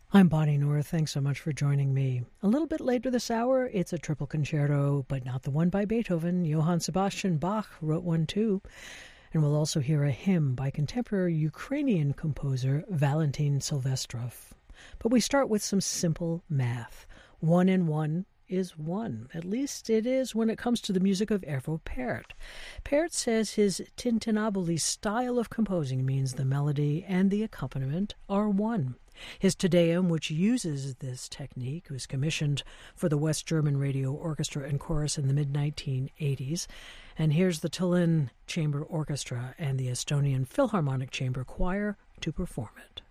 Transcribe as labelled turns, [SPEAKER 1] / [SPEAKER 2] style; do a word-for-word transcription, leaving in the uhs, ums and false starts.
[SPEAKER 1] I'm Bonnie North. Thanks so much for joining me. A little bit later this hour, it's a triple concerto, but not the one by Beethoven. Johann Sebastian Bach wrote one too. And we'll also hear a hymn by contemporary Ukrainian composer Valentin Silvestrov. But we start with some simple math. One and one is one. At least it is when it comes to the music of Arvo Pärt. Pärt says his tintinnabuli style of composing means the melody and the accompaniment are one. His Te Deum, which uses this technique, was commissioned for the West German Radio Orchestra and Chorus in the mid nineteen eighties. And here's the Tallinn Chamber Orchestra and the Estonian Philharmonic Chamber Choir to perform it.